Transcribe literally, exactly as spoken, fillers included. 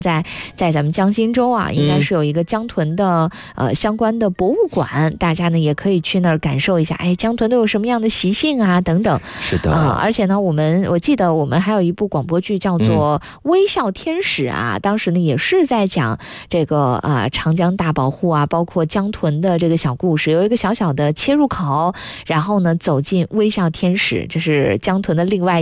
在在咱们江心洲啊，应该是有一个江豚的、嗯、呃相关的博物馆，大家呢也可以去那儿感受一下，哎，江豚都有什么样的习性啊等等。 是的啊、呃，而且呢，我们我记得我们还有一部广播剧叫做《微笑天使》啊，嗯、当时呢也是在讲这个啊、呃、长江大保护啊，包括江豚的这个小故事，有一个小小的切入口，然后呢走进微笑天使，这是江豚的另外